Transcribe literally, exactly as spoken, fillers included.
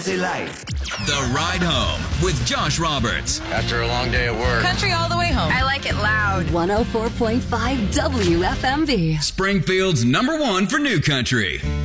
City Life. The Ride Home with Josh Roberts. After a long day at work. Country all the way home. I like it loud. one oh four point five W F M B. Springfield's number one for new country.